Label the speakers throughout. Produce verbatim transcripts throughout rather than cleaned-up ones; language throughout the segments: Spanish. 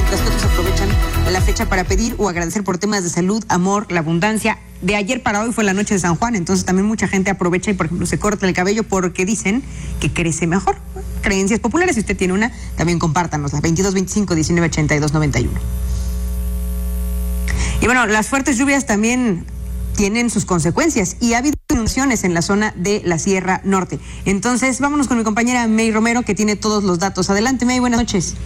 Speaker 1: mientras que otros aprovechan la fecha para pedir o agradecer por temas de salud, amor, la abundancia. De ayer para hoy fue la noche de San Juan, entonces también mucha gente aprovecha y, por ejemplo, se corta el cabello porque dicen que crece mejor. Creencias populares, si usted tiene una, también compártanosla. veintidós veinticinco diecinueve ochenta y dos noventa y uno. Y bueno, las fuertes lluvias también tienen sus consecuencias y ha habido inundaciones en la zona de la Sierra Norte. Entonces, vámonos con mi compañera May Romero, que tiene todos los datos. Adelante, May, buenas noches.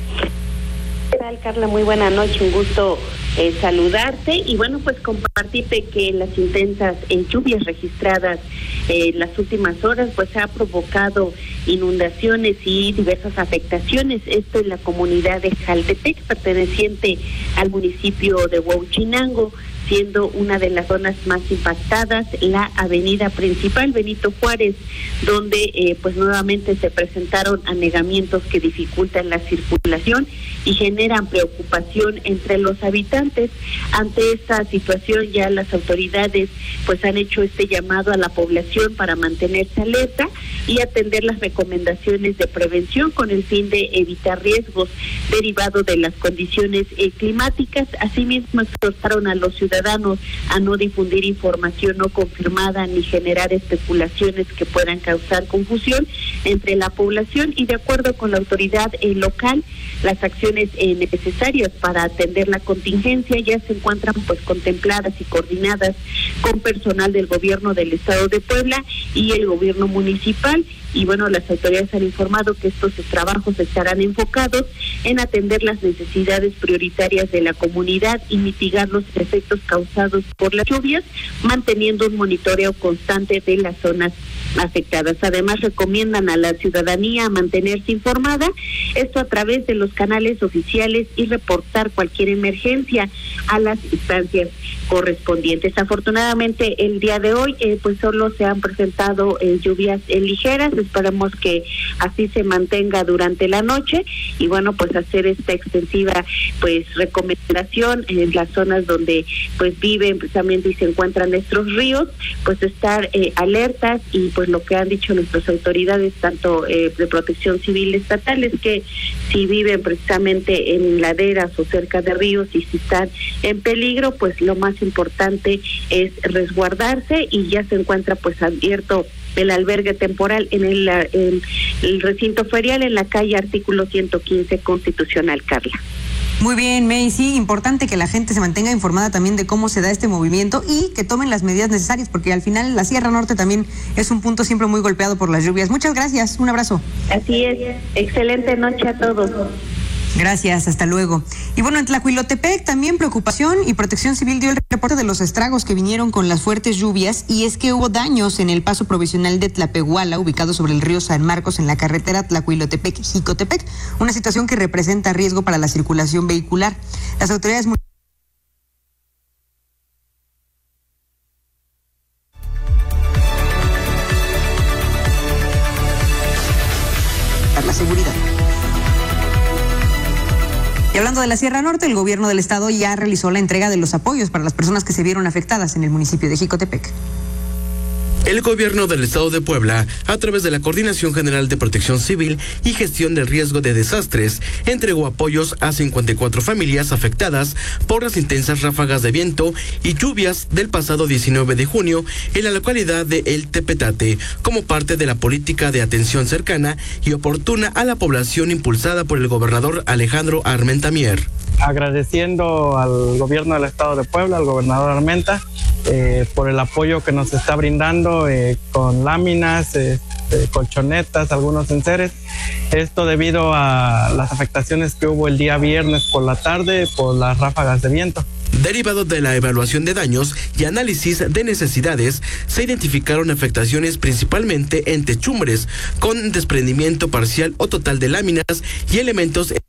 Speaker 2: ¿Qué tal, Carla? Muy buena noche, un gusto eh, saludarte y bueno, pues compartirte que las intensas eh, lluvias registradas en eh, las últimas horas pues ha provocado inundaciones y diversas afectaciones, esto en la comunidad de Jaltepec, perteneciente al municipio de Huauchinango, siendo una de las zonas más impactadas la avenida principal Benito Juárez, donde eh, pues nuevamente se presentaron anegamientos que dificultan la circulación y generan preocupación entre los habitantes. Ante esta situación ya las autoridades pues han hecho este llamado a la población para mantenerse alerta y atender las recomendaciones de prevención con el fin de evitar riesgos derivados de las condiciones eh, climáticas. Asimismo exhortaron a los ciudadanos a no difundir información no confirmada ni generar especulaciones que puedan causar confusión entre la población, y de acuerdo con la autoridad eh, local, las acciones eh, necesarias para atender la contingencia ya se encuentran pues contempladas y coordinadas con personal del gobierno del estado de Puebla y el gobierno municipal. Y bueno, las autoridades han informado que estos trabajos estarán enfocados en atender las necesidades prioritarias de la comunidad y mitigar los efectos causados por las lluvias, manteniendo un monitoreo constante de las zonas afectadas. Además, recomiendan a la ciudadanía mantenerse informada, esto a través de los canales oficiales, y reportar cualquier emergencia a las instancias correspondientes. Afortunadamente, el día de hoy, eh, pues solo se han presentado eh, lluvias eh, ligeras. Esperamos que así se mantenga durante la noche y bueno, pues hacer esta extensiva pues recomendación en las zonas donde pues viven precisamente y se encuentran nuestros ríos, pues estar eh, alertas. Y pues lo que han dicho nuestras autoridades, tanto eh, de protección civil estatal, es que si viven precisamente en laderas o cerca de ríos y si están en peligro, pues lo más importante es resguardarse, y ya se encuentra pues abierto el albergue temporal en el, en el recinto ferial en la calle Artículo ciento quince Constitucional, Carla.
Speaker 1: Muy bien, May, sí, importante que la gente se mantenga informada también de cómo se da este movimiento y que tomen las medidas necesarias, porque al final la Sierra Norte también es un punto siempre muy golpeado por las lluvias. Muchas gracias, un abrazo.
Speaker 2: Así es, excelente noche a todos.
Speaker 1: Gracias, hasta luego. Y bueno, en Tlahuilotepec también preocupación, y Protección Civil dio el reporte de los estragos que vinieron con las fuertes lluvias, y es que hubo daños en el paso provisional de Tlapehuala, ubicado sobre el río San Marcos en la carretera Tlahuilotepec-Jicotepec, una situación que representa riesgo para la circulación vehicular. Las autoridades la seguridad. Y hablando de la Sierra Norte, el gobierno del estado ya realizó la entrega de los apoyos para las personas que se vieron afectadas en el municipio de Jicotepec.
Speaker 3: El gobierno del estado de Puebla, a través de la Coordinación General de Protección Civil y Gestión del Riesgo de Desastres, entregó apoyos a cincuenta y cuatro familias afectadas por las intensas ráfagas de viento y lluvias del pasado diecinueve de junio en la localidad de El Tepetate, como parte de la política de atención cercana y oportuna a la población impulsada por el gobernador Alejandro Armenta Mier.
Speaker 4: Agradeciendo al gobierno del estado de Puebla, al gobernador Armenta, eh, por el apoyo que nos está brindando eh, con láminas, eh, eh, colchonetas, algunos enseres. Esto debido a las afectaciones que hubo el día viernes por la tarde por las ráfagas de viento.
Speaker 3: Derivado de la evaluación de daños y análisis de necesidades, se identificaron afectaciones principalmente en techumbres, con desprendimiento parcial o total de láminas y elementos